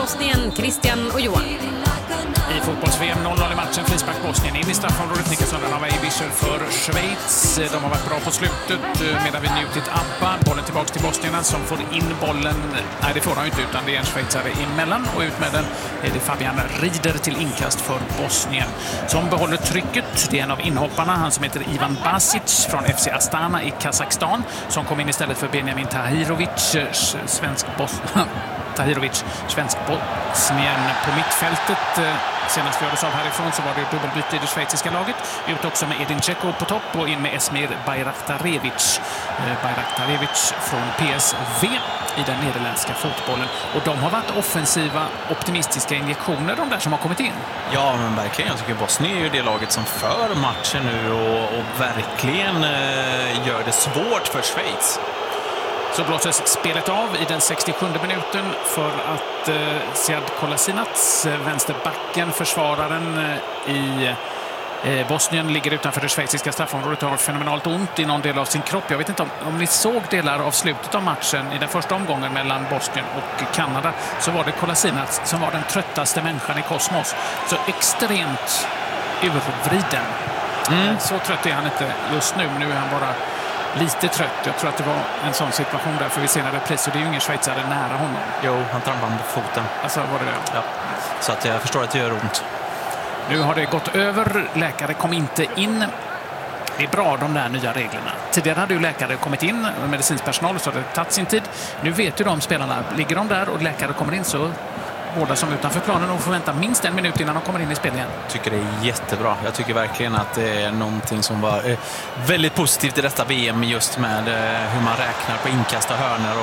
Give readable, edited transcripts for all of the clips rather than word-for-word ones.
Bosnien, Christian och Johan. I fotbolls-VM 0-0 i matchen, frispark Bosnien in i straffområdet. Nickas undan av Eibischer för Schweiz. De har varit bra på slutet medan vi njutit Abba. Bollen tillbaka till bosnierna som får in bollen. Nej, det får han inte, utan det är en schweizare emellan och ut med den är det Fabian Rieder till inkast för Bosnien som behåller trycket. Det är en av inhopparna, han som heter Ivan Basic från FC Astana i Kazakstan som kom in istället för Benjamin Tahirovic, svensk-bosnien på mittfältet. Senast vi hördes av härifrån så var det dubbelbyte i det schweiziska laget. Ut också med Edin Dzeko på topp och in med Esmir Bayraktarevic. Bayraktarevic från PSV i den nederländska fotbollen. Och de har varit offensiva, optimistiska injektioner, de där som har kommit in. Ja, men verkligen. Jag tycker Bosnien är ju det laget som för matchen nu och verkligen gör det svårt för Schweiz. Så blåses spelet av i den 67 minuten för att Sead Kolasinac, vänsterbacken, försvararen i Bosnien, ligger utanför det schweiziska straffområdet och har fenomenalt ont i någon del av sin kropp. Jag vet inte om ni såg delar av slutet av matchen i den första omgången mellan Bosnien och Kanada, så var det Kolasinac som var den tröttaste människan i kosmos. Så extremt urvriden. Så trött är han inte just nu, men nu är han bara lite trött. Jag tror att det var en sån situation där, för vi ser en repris och det är ju ingen schweizare nära honom. Jo, han trampade på foten. Alltså var det? Ja. Så att jag förstår att det gör ont. Nu har det gått över. Läkare kom inte in. Det är bra, de där nya reglerna. Tidigare hade ju läkare kommit in, medicinsk personal, så hade det tagit sin tid. Nu vet ju de spelarna, ligger de där och läkare kommer in så båda som utanför planen och får vänta minst en minut innan de kommer in i spel igen. Jag tycker det är jättebra. Jag tycker verkligen att det är någonting som var väldigt positivt i detta VM, just med hur man räknar på inkast och hörnor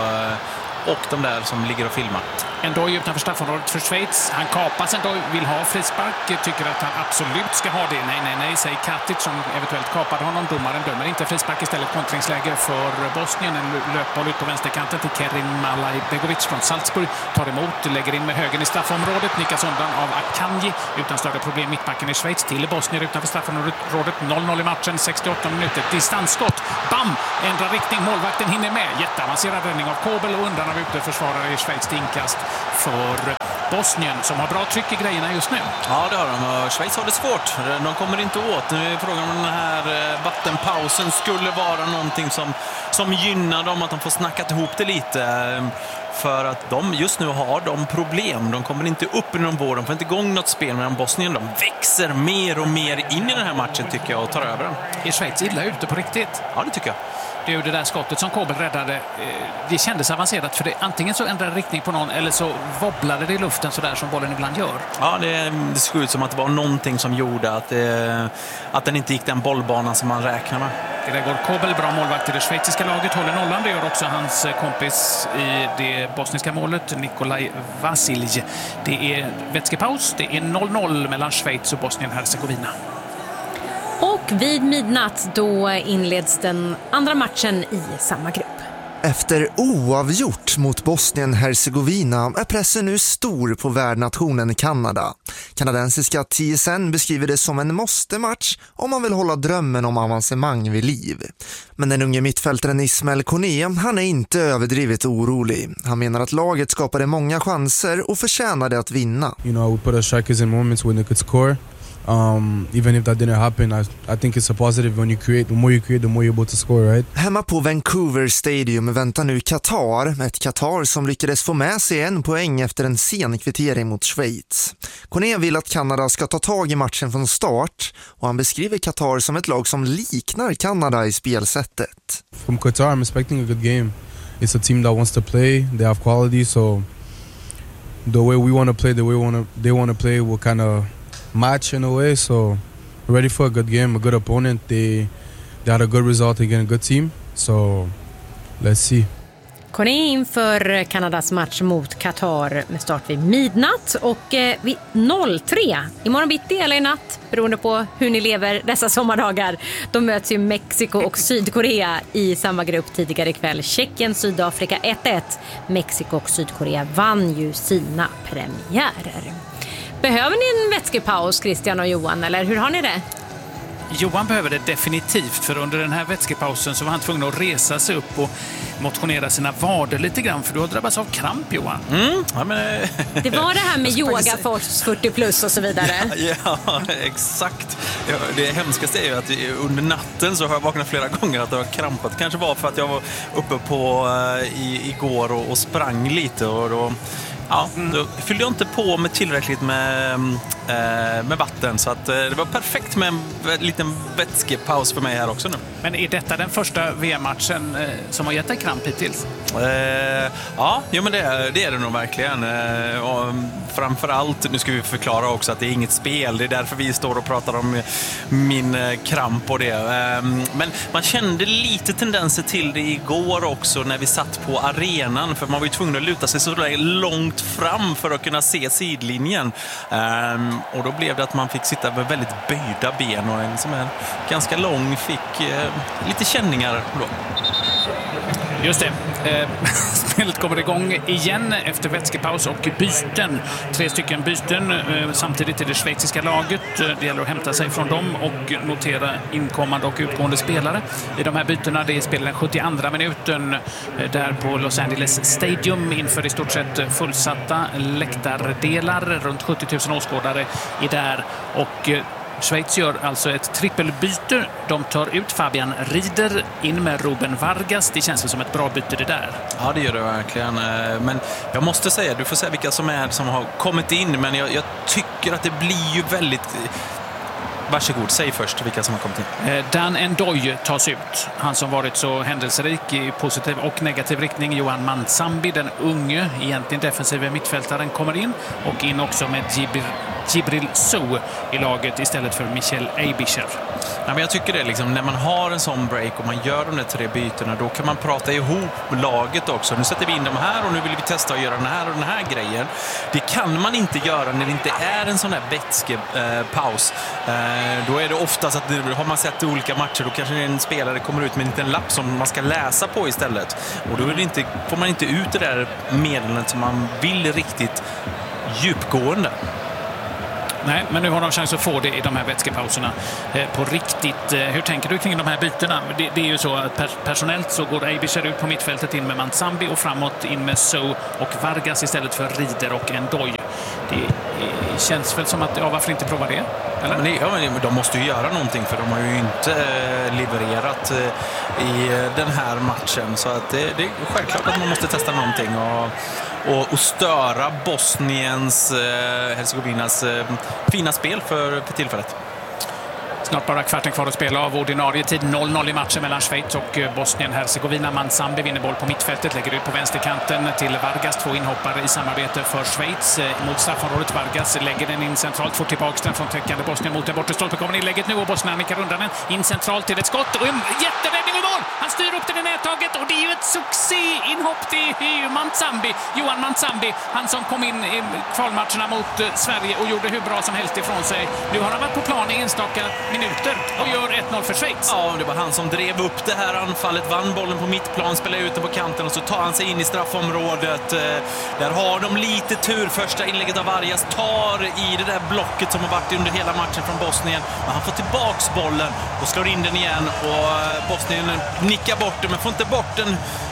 och de där som ligger och filmar. Ändå utanför straffområdet för Schweiz. Han kapas ändå, vill ha frispark, tycker att han absolut ska ha det. Nej, säger Katic som eventuellt kapade honom. Domaren dömer inte frispark, istället kontringsläge för Bosnien. En löpboll ut på vänsterkanten till Kerim Malajbegovic från Salzburg. Tar emot, lägger in med högen i straffområdet. Nickas undan av Akanji. Utan större problem mittbacken i Schweiz till Bosnien utanför straffområdet. 0-0 i matchen, 68 minuter. Distansskott. Bam! Ändrar riktning, målvakten hinner med. Jätteavancerad räddning av Kobel och undan av uteförsvarare i Schweiz till inkast för Bosnien som har bra tryck i grejerna just nu. Ja, det har de. Schweiz har det svårt. De kommer inte åt. Nu är frågan om den här vattenpausen skulle vara någonting som gynnar dem, att de får snackat ihop det lite. För att de just nu har de problem. De kommer inte upp i någon vård. De får inte igång något spel, medan Bosnien de växer mer och mer in i den här matchen, tycker jag, och tar över den. Är Schweiz illa ute på riktigt? Ja, det tycker jag. Det där skottet som Kobel räddade, det kändes avancerat, för det antingen så ändrade riktning på någon eller så wobblade det i luften så där som bollen ibland gör. Ja, det såg ut som att det var någonting som gjorde att den inte gick den bollbanan som man räknar med. Det där går Kobel, bra målvakt i det schweiziska laget, håller nollan. Det gör också hans kompis i det bosniska målet, Nikolaj Vasilj. Det är vätskepaus, det är 0-0 mellan Schweiz och Bosnien-Hercegovina. Och vid midnatt då inleds den andra matchen i samma grupp. Efter oavgjort mot Bosnien-Hercegovina är pressen nu stor på värdnationen Kanada. Kanadensiska TSN beskriver det som en måste-match om man vill hålla drömmen om avancemang vid liv. Men den unge mittfältaren Ismail Koné, han är inte överdrivet orolig. Han menar att laget skapade många chanser och förtjänade att vinna. You know, we put our strikers in moments when they could score. Even if that didn't happen, I think it's a positive. When you create, the more you create, the more you're able to score, right? Hemma på Vancouver Stadium väntar nu Qatar, ett Qatar som lyckades få med sig en poäng efter en sen kvittering mot Schweiz. Koné vill att Kanada ska ta tag i matchen från start och han beskriver Qatar som ett lag som liknar Kanada i spelsättet. From Qatar, I'm expecting a good game. It's a team that wants to play. They have quality, so the way we want to play, the way they want to play will kind of match in a way, so ready for a good game, a good opponent. They had a good result against a good team, so let's see. Koné inför Kanadas match mot Qatar med start vid midnatt och vid 03 imorgon bitti eller i natt, beroende på hur ni lever dessa sommardagar. Då möts ju Mexiko och Sydkorea i samma grupp tidigare ikväll. Tjeckien, Sydafrika 1-1. Mexiko och Sydkorea vann ju sina premiärer. Behöver ni en vätskepaus, Christian och Johan, eller hur har ni det? Johan behöver det definitivt, för under den här vätskepausen så var han tvungen att resa sig upp och motionera sina vader lite grann, för du har drabbats av kramp, Johan. Ja, men, Det var det här med yoga för 40 plus och så vidare. Ja, exakt. Ja, det hemskaste är ju att under natten så har jag vaknat flera gånger att jag har krampat. Kanske var för att jag var uppe på igår och sprang lite, och då då fyllde jag inte på med tillräckligt med vatten, så att det var perfekt med en liten vätskepaus för mig här också nu. Men är detta den första VM-matchen som har gett dig kramp hittills? Ja, men det är det nog verkligen. Och framförallt, nu ska vi förklara också att det är inget spel. Det är därför vi står och pratar om min kramp och det. Men man kände lite tendenser till det igår också när vi satt på arenan. För man var ju tvungen att luta sig så långt fram för att kunna se sidlinjen. Och då blev det att man fick sitta med väldigt böjda ben, och en som är ganska lång fick lite känningar då. Just det. Spelet kommer igång igen efter vätskepaus och byten. 3 stycken byten samtidigt till det schweiziska laget. Det gäller att hämta sig från dem och notera inkommande och utgående spelare. I de här bytena, det är spelar den 72:a minuten där på Los Angeles Stadium inför i stort sett fullsatta läktardelar. Runt 70 000 åskådare är där, och Schweiz gör alltså ett trippelbyte. De tar ut Fabian Rieder, in med Ruben Vargas. Det känns som ett bra byte det där. Ja, det gör det verkligen. Men jag måste säga, du får säga vilka som har kommit in, men jag tycker att det blir ju väldigt... Varsågod, säg först vilka som har kommit in. Dan Ndoye tas ut. Han som varit så händelserik i positiv och negativ riktning. Johan Mansambi, den unge, egentligen defensiva mittfältaren, kommer in. Och in också med Djibril Sow i laget istället för Michel Aebischer. Ja, men jag tycker det liksom, när man har en sån break och man gör de där 3 bytena, då kan man prata ihop laget också. Nu sätter vi in de här och nu vill vi testa att göra den här och den här grejen. Det kan man inte göra när det inte är en sån här vätskepaus. Då är det oftast att har man sett olika matcher, då kanske en spelare kommer ut med en liten lapp som man ska läsa på istället. Och då är det inte, får man inte ut det där meddelandet som man vill riktigt djupgående. Nej, men nu har de chans att få det i de här vätskepauserna på riktigt. Hur tänker du kring de här bytena? Det är ju så att personellt så går Aebischer ut på mittfältet in med Mansambi och framåt in med Sow och Vargas istället för Rieder och Ndoye. Det känns väl som att, varför inte prova det? Eller? Men de måste ju göra någonting, för de har ju inte levererat i den här matchen. Så att det är självklart att man måste testa någonting och störa Bosniens, Herzegovinas fina spel för tillfället. Snart bara kvarten kvar att spela av ordinarie tid. 0-0 i matchen mellan Schweiz och Bosnien-Herzegovina. Mansambi vinner boll på mittfältet, lägger ut på vänsterkanten till Vargas. 2 inhoppare i samarbete för Schweiz mot straffområdet. Vargas lägger den in centralt, får tillbaka den från täckande Bosnien mot den bortre stolpen. Kommer inlägget nu och Bosnien nickar undan den. In centralt till ett skott och en jätteräddning i mål! Han styr upp den i nättaget och det är ju ett succé-inhopp. Det är ju Mansambi, Johan Mansambi. Han som kom in i kvalmatcherna mot Sverige och gjorde hur bra som helst ifrån sig. Nu har han varit på plan i enstaka minuter och gör 1-0 för Schweiz. Ja, det var han som drev upp det här anfallet, vann bollen på mittplan, spelade ut den på kanten och så tar han sig in i straffområdet. Där har de lite tur. Första inlägget av Vargas tar i det där blocket som har varit under hela matchen från Bosnien. Men han får tillbaks bollen och slår in den igen, och Bosnien nickar bort den men får inte bort den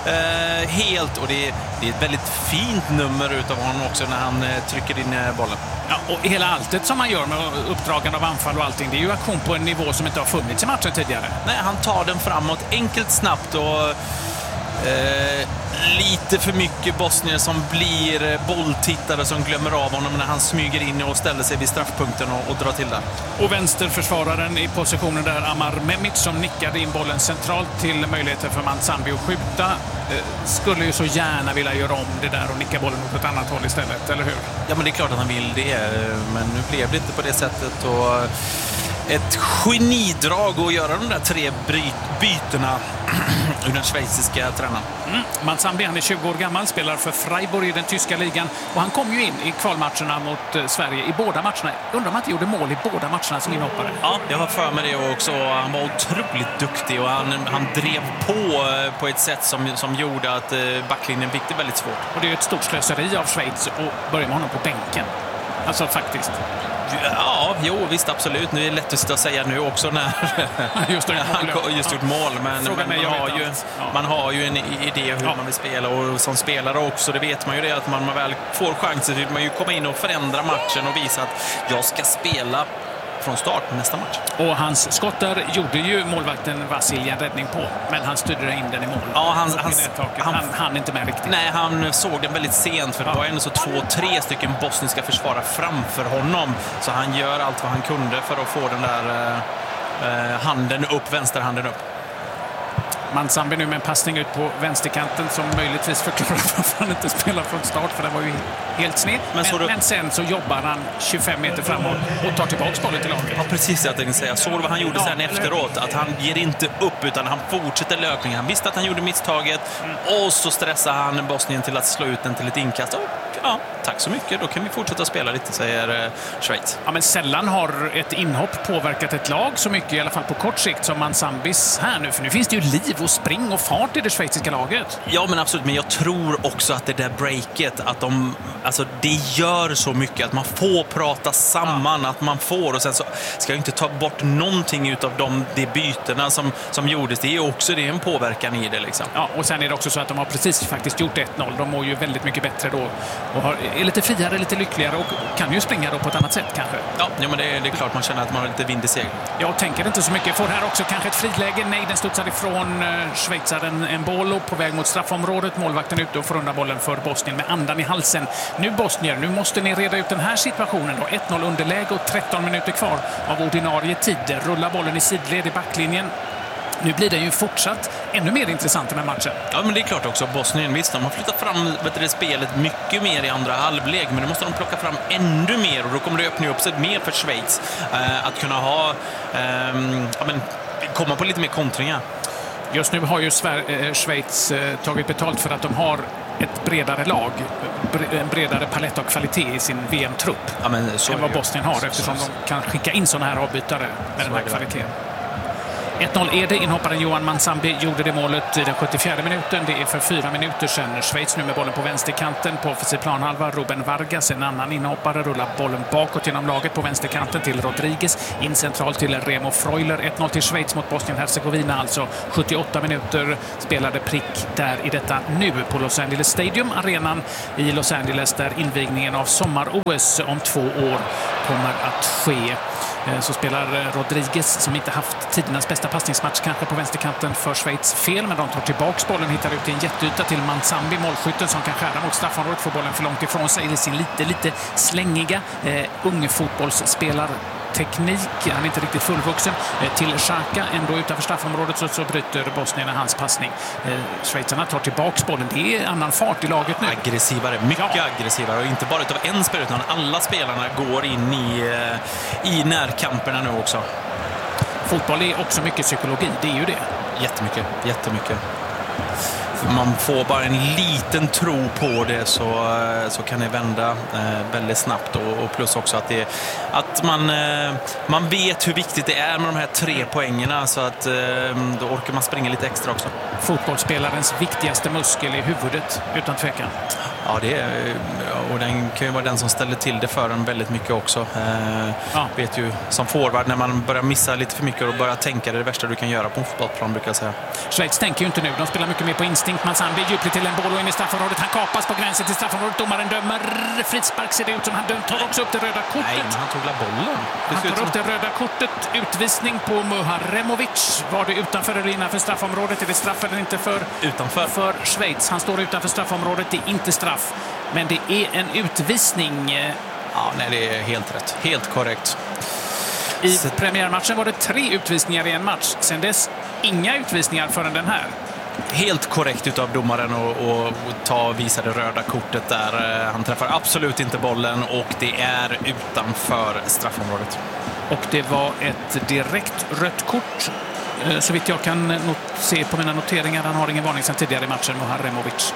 helt, och det är ett väldigt fint nummer utav honom också när han trycker in bollen. Ja, och hela alltet som han gör med uppdragande av anfall och allting, det är ju aktion på en nivå som inte har funnits i matchen tidigare. Nej, han tar den framåt enkelt, snabbt och lite för mycket bosnier som blir bolltittare som glömmer av honom när han smyger in och ställer sig vid straffpunkten och drar till där. Och vänsterförsvararen i positionen där, Amar Memic, som nickade in bollen centralt till möjligheter för Mansambi att skjuta, skulle ju så gärna vilja göra om det där och nicka bollen åt ett annat håll istället, eller hur? Ja, men det är klart att han vill det, men nu blev det inte på det sättet, och ett genidrag att göra de där 3 bytena ur den schweiziska tränaren. Mansambi, han är 20 år gammal, spelar för Freiburg i den tyska ligan, och han kom ju in i kvalmatcherna mot Sverige i båda matcherna. Undrar om han inte gjorde mål i båda matcherna som inhoppare. Ja, jag har för mig det också. Han var otroligt duktig och han drev på ett sätt som gjorde att backlinjen fick det väldigt svårt. Och det är ett stort slöseri av Schweiz att börja med honom på bänken. Alltså faktiskt. Ja, jo, visst, absolut. Nu är det lätt att sitta och säga nu också när han just gjort mål. Men man har ju en idé hur man vill spela, och som spelare också, det vet man ju det, att man väl får chansen vill man ju komma in och förändra matchen och visa att jag ska spela från start nästa match. Och hans skott där gjorde ju målvakten Vasilij en räddning på, men han styrde in den i mål. Ja, han inte med riktigt. Nej, han såg den väldigt sent, för det var ändå så 2-3 stycken bosniska försvarare framför honom, så han gör allt vad han kunde för att få den där handen upp, vänsterhanden upp. Mansambi nu med en passning ut på vänsterkanten som möjligtvis förklarar varför han inte spelar från start, för det var ju helt snett. Men sen så jobbar han 25 meter framåt och tar tillbaka bollen till laget. Ja, precis det jag tänkte säga. Såg vad han gjorde sen efteråt, att han ger inte upp utan han fortsätter löpningen. Han visste att han gjorde misstaget och så stressar han Bosnien till att slå ut den till ett inkast. Och, ja, tack så mycket. Då kan vi fortsätta spela lite, säger Schweiz. Ja, men sällan har ett inhopp påverkat ett lag så mycket, i alla fall på kort sikt, som Mansambis här nu. För nu finns det ju liv och spring och fart i det schweiziska laget. Ja, men absolut. Men jag tror också att det där breaket, att det gör så mycket att man får prata samman, att man får, och sen så ska jag inte ta bort någonting utav de bytena som gjordes. Det är också en påverkan i det liksom. Ja, och sen är det också så att de har precis faktiskt gjort 1-0. De mår ju väldigt mycket bättre då och är lite friare, lite lyckligare och kan ju springa då på ett annat sätt kanske. Ja, men det är klart man känner att man har lite vind i segel. Jag tänker inte så mycket. Får här också kanske ett friläge. Nej, den studsar ifrån schweizaren en boll och på väg mot straffområdet. Målvakten ute och får undan bollen för Bosnien med andan i halsen. Nu Bosnier, nu måste ni reda ut den här situationen då. 1-0 underläge och 13 minuter kvar av ordinarie tid. Rullar bollen i sidled i backlinjen. Nu blir det ju fortsatt ännu mer intressant den här matchen. Ja, men det är klart också. Bosnien, visst, de har flyttat fram spelet mycket mer i andra halvlek, men nu måste de plocka fram ännu mer och då kommer det öppna upp sig mer för Schweiz att kunna ha komma på lite mer kontringar. Just nu har ju Schweiz tagit betalt för att de har ett bredare lag, en bredare palett av kvalitet i sin VM-trupp än vad Bosnien har, eftersom de kan skicka in sådana här avbytare med den här kvaliteten. 1-0 är det. Inhopparen Johan Mansambi gjorde det målet i den 74 minuten. Det är för 4 minuter sedan. Schweiz nu med bollen på vänsterkanten på offensiv planhalva. Ruben Vargas, en annan inhoppare, rullar bollen bakåt genom laget på vänsterkanten till Rodriguez. In centralt till Remo Freuler. 1-0 till Schweiz mot Bosnien-Herzegovina. Alltså 78 minuter spelade prick där i detta nu på Los Angeles Stadium. Arenan i Los Angeles där invigningen av sommar-OS om 2 år kommer att ske. Så spelar Rodriguez, som inte haft tidernas bästa passningsmatch kanske på vänsterkanten för Schweiz, fel, men de tar tillbaks bollen, hittar ut i en jätteyta till Mansambi, målskytten som kan skära mot straffområdet, får bollen för långt ifrån sig i sin lite slängiga ungfotbollsspelarteknik. Han är inte riktigt fullvuxen. Till Xhaka, ändå utanför straffområdet så bryter Bosnien hans passning. Schweizarna tar tillbaks bollen. Det är annan fart i laget nu. Aggressivare, mycket aggressivare. Och inte bara utav en spelare, utan alla spelarna går in i närkamperna nu också. Fotboll är också mycket psykologi, det är ju det. Jättemycket. Man får bara en liten tro på det så kan det vända väldigt snabbt, och plus också att man vet hur viktigt det är med de här 3 poängerna, så att då orkar man springa lite extra också. Fotbollsspelarens viktigaste muskel är huvudet, utan tvekan. Ja, och den kan ju vara den som ställer till det för en väldigt mycket också. Vet ju, som forward, när man börjar missa lite för mycket och börjar tänka, det värsta du kan göra på en fotbollsplan, brukar jag säga. Schweiz tänker ju inte nu, de spelar mycket mer på instinkt. Mansambi djupligt till en boll och in i straffområdet. Han kapas på gränsen till straffområdet. Domaren dömer frispark, ser det ut som. Han tar också upp det röda kortet. Nej, men han tog bollen. Han tar upp det röda kortet. Utvisning på Muharemovic. Var det utanför eller innanför straffområdet? Är det straff eller inte för Schweiz? Han står utanför straffområdet. Det är inte straff, men det är en utvisning. Ja, nej, det är helt rätt. Helt korrekt. I premiärmatchen var det 3 utvisningar i en match. Sen dess inga utvisningar förrän den här. Helt korrekt utav domaren att visa det röda kortet där. Han träffar absolut inte bollen och det är utanför straffområdet. Och det var ett direkt rött kort, så vitt jag kan se på mina noteringar. Han har ingen varning sedan tidigare i matchen, Muharemovic.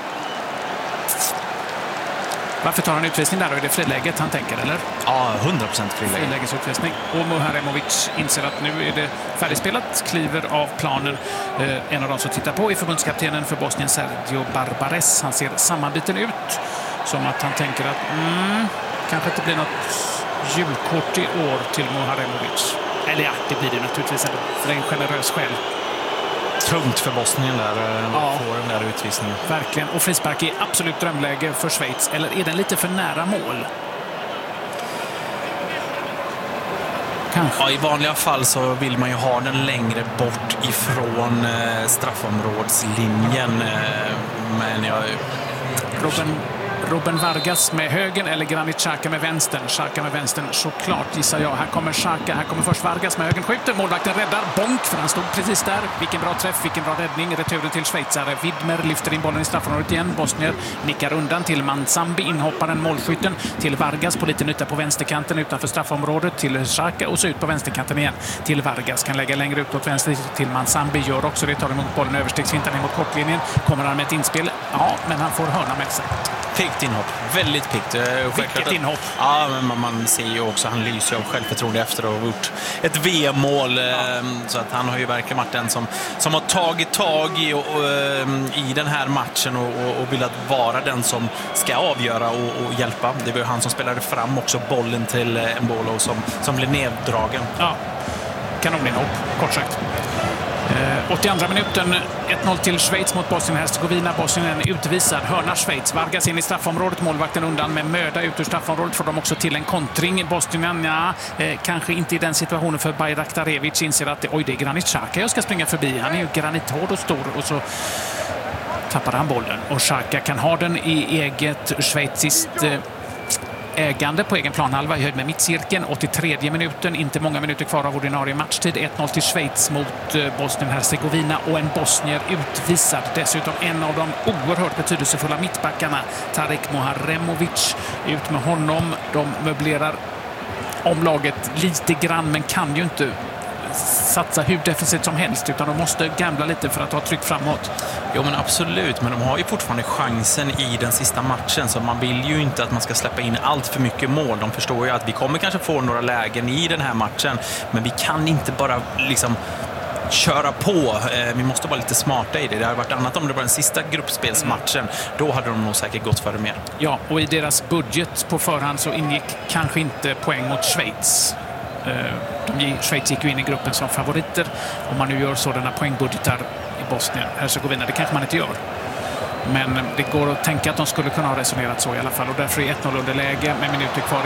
Varför tar han utvisning där? Är det friläget han tänker, eller? Ja, 100% friläge. Frilägesutvisning. Och Muharemovic inser att nu är det färdigspelat, kliver av planen. En av dem som tittar på är förbundskaptenen för Bosnien, Sergio Barbares. Han ser sammanbiten ut, som att han tänker att kanske inte blir något julkort i år till Muharemovic. Eller ja, det blir det naturligtvis ändå, för det är en generös själ. Tungt för Bosnien där, får den där utvisningen. Verkligen, och frispark är absolut drömläge för Schweiz, eller är den lite för nära mål? Kanske. Ja, i vanliga fall så vill man ju ha den längre bort ifrån straffområdslinjen, men Ruben Vargas med högen eller Granit Xhaka med vänstern. Xhaka med vänstern såklart, gissar jag. Här kommer Xhaka, här kommer först Vargas med högen, skjuter, målvakten räddar, bonk, för han stod precis där. Vilken bra träff, vilken bra räddning. Returen till schweizare. Widmer lyfter in bollen i straffområdet igen. Bosnier nickar undan till Mansambi, inhopparen, målskytten, till Vargas på liten yta på vänsterkanten utanför straffområdet, till Xhaka och så ut på vänsterkanten igen. Till Vargas, kan lägga längre ut åt vänster till Mansambi, gör också det, tar emot bollen, överstegsfintar ner mot kortlinjen. Kommer han med ett inspel? Ja, men han får hörna med sig. Piggt inhopp, väldigt piggt. Vilket inhopp! Ja, men man ser ju också, han lyser av självförtroende efter att ha gjort ett VM-mål. Så att han har ju verkligen varit den som har tagit tag i den här matchen och velat vara den som ska avgöra och hjälpa. Det var ju han som spelade fram också bollen till Mbolo som blev neddragen. Ja, kanoninhopp, kort sagt. 82 minuten, 1-0 till Schweiz mot Bosnien-Hercegovina. Bosnien är utvisad. Hörna Schweiz. Vargas in i straffområdet. Målvakten undan med möda ut ur straffområdet. Får de också till en kontring. Bosnien, kanske inte i den situationen, för Bayraktarevic inser att det är Granit Xhaka jag ska springa förbi. Han är ju granithård och stor, och så tappar han bollen. Och Xhaka kan ha den i eget schweiziskt ägande på egen planhalva i höjd med mittcirkeln. 83 minuten, inte många minuter kvar av ordinarie matchtid. 1-0 till Schweiz mot Bosnien-Hercegovina, och en bosnier utvisad. Dessutom en av de oerhört betydelsefulla mittbackarna, Tarek Muharemovic. Ut med honom. De möblerar om laget lite grann, men kan ju inte satsa hur defensivt som helst, utan de måste gambla lite för att ha tryck framåt. Jo, men absolut, men de har ju fortfarande chansen i den sista matchen, så man vill ju inte att man ska släppa in allt för mycket mål. De förstår ju att vi kommer kanske få några lägen i den här matchen, men vi kan inte bara liksom köra på. Vi måste vara lite smarta i det. Det hade varit annat om det var den sista gruppspelsmatchen. Då hade de nog säkert gått för det mer. Ja, och i deras budget på förhand så ingick kanske inte poäng mot Schweiz. Schweiz gick ju in i gruppen som favoriter. Om man nu gör sådana poängbudgetar i Bosnien-Hercegovina, det kanske man inte gör. Men det går att tänka att de skulle kunna ha resonerat så i alla fall. Och därför är 1-0 underläge med minuter kvar